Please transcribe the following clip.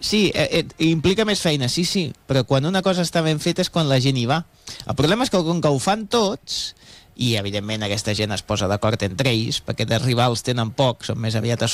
Sí, implica més feina, sí, però quan una cosa està ben feta és quan la gent hi va. El problema és que com que ho fan tots, i evidentment aquesta gent es posa d'acord entre ells, perquè de rivals tenen pocs, són més aviat